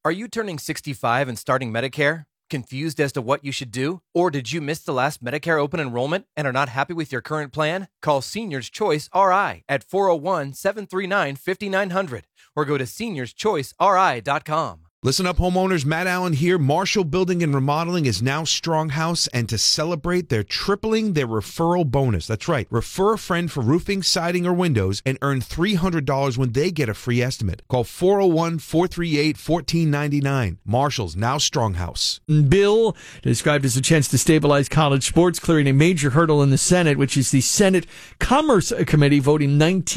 Are you turning 65 and starting Medicare? Confused as to what you should do? Or did you miss the last Medicare open enrollment and are not happy with your current plan? Call Seniors Choice RI at 401-739-5900 or go to seniorschoiceri.com. Listen up, homeowners. Matt Allen here. Marshall Building and Remodeling is now Stronghouse, and to celebrate, they're tripling their referral bonus. That's right. Refer a friend for roofing, siding, or windows and earn $300 when they get a free estimate. Call 401-438-1499. Marshall's now Stronghouse. Bill described as a chance to stabilize college sports, clearing a major hurdle in the Senate, which is the Senate Commerce Committee voting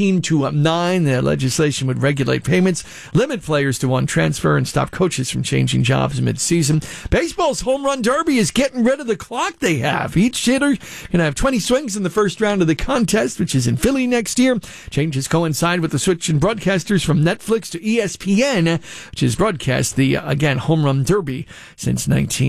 19-9. The legislation would regulate payments, limit players to one transfer, and stop coaches from changing jobs mid-season. Baseball's home run derby is getting rid of the clock they have. Each hitter can have 20 swings in the first round of the contest, which is in Philly next year. Changes coincide with the switch in broadcasters from Netflix to ESPN, which has broadcast the, home run derby since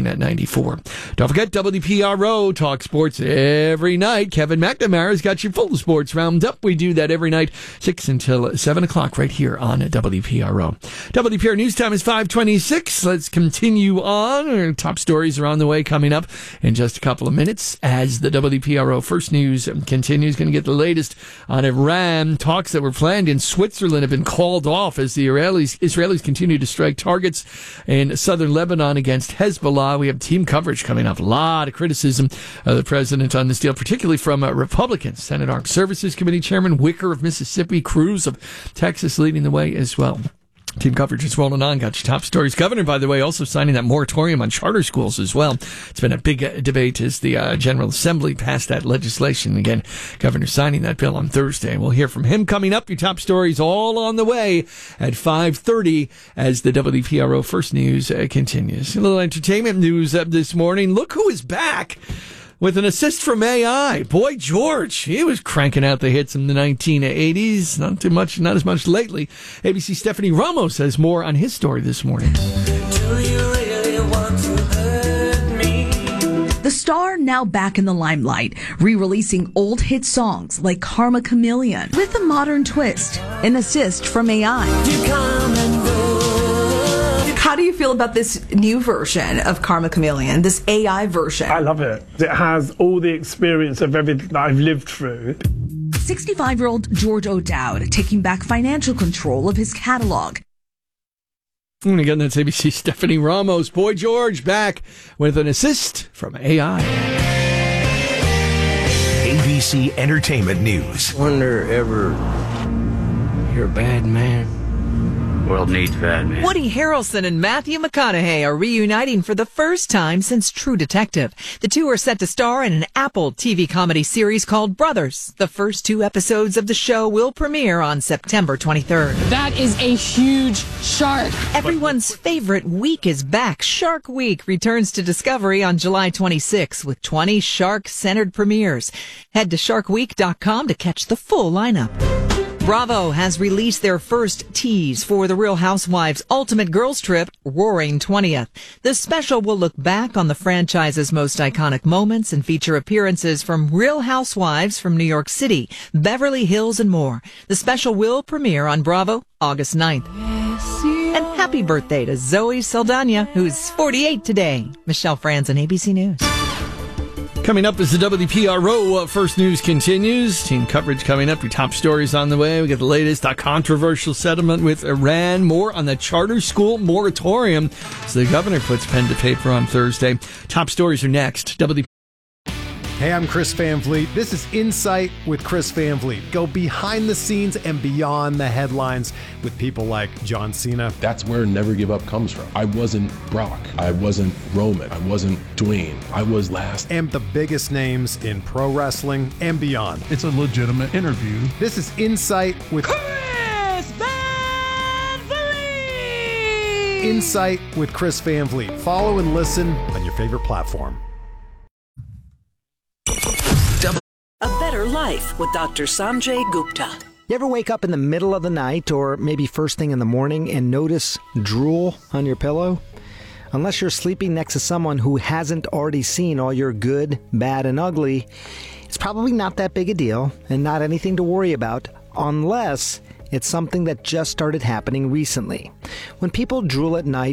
1994. Don't forget, WPRO Talk Sports every night. Kevin McNamara's got your full sports roundup. We do that every night, 6 until 7 o'clock right here on WPRO. WPRO News Time is 5:26. Let's continue on. Our top stories are on the way coming up in just a couple of minutes as the WPRO First News continues. Going to get the latest on Iran. Talks that were planned in Switzerland have been called off as the Israelis continue to strike targets in southern Lebanon against Hezbollah. We have team coverage coming up. A lot of criticism of the president on this deal, particularly from Republicans. Senate Armed Services Committee Chairman Wicker of Mississippi, Cruz of Texas leading the way as well. Team coverage is rolling on. Got your top stories. Governor, by the way, also signing that moratorium on charter schools as well. It's been a big debate as the General Assembly passed that legislation. Again, Governor signing that bill on Thursday. We'll hear from him coming up. Your top stories all on the way at 5:30 as the WPRO First News continues. A little entertainment news this morning. Look who is back with an assist from AI. Boy George, he was cranking out the hits in the 1980s. Not as much lately. ABC Stephanie Ramos has more on his story this morning. Do you really want to hurt me? The star now back in the limelight, re-releasing old hit songs like Karma Chameleon with a modern twist, an assist from AI. You come and go. How do you feel about this new version of Karma Chameleon, this AI version? I love it. It has all the experience of everything that I've lived through. 65-year-old George O'Dowd taking back financial control of his catalog. And again, that's ABC Stephanie Ramos. Boy George back with an assist from AI. ABC Entertainment News. Wonder ever you're a bad man? World needs bad men. Woody Harrelson and Matthew McConaughey are reuniting for the first time since True Detective. The two are set to star in an Apple TV comedy series called Brothers. The first 2 episodes of the show will premiere on September 23rd. That is a huge shark. Everyone's favorite week is back. Shark Week returns to Discovery on July 26th with 20 shark-centered premieres. Head to sharkweek.com to catch the full lineup. Bravo has released their first tease for The Real Housewives' Ultimate Girls Trip, Roaring 20th. The special will look back on the franchise's most iconic moments and feature appearances from Real Housewives from New York City, Beverly Hills, and more. The special will premiere on Bravo August 9th. And happy birthday to Zoe Saldana, who's 48 today. Michelle Franzen, ABC News. Coming up as the WPRO First News continues. Team coverage coming up. Your top stories on the way. We get the latest. A controversial settlement with Iran. More on the charter school moratorium. So the governor puts pen to paper on Thursday. Top stories are next. Hey, I'm Chris Van Vliet. This is Insight with Chris Van Vliet. Go behind the scenes and beyond the headlines with people like John Cena. That's where Never Give Up comes from. I wasn't Brock. I wasn't Roman. I wasn't Dwayne. I was last. And the biggest names in pro wrestling and beyond. It's a legitimate interview. This is Insight with Chris Van Vliet! Insight with Chris Van Vliet. Follow and listen on your favorite platform. A Better Life with Dr. Sanjay Gupta. You ever wake up in the middle of the night or maybe first thing in the morning and notice drool on your pillow? Unless you're sleeping next to someone who hasn't already seen all your good, bad, and ugly, it's probably not that big a deal and not anything to worry about unless it's something that just started happening recently. When people drool at night,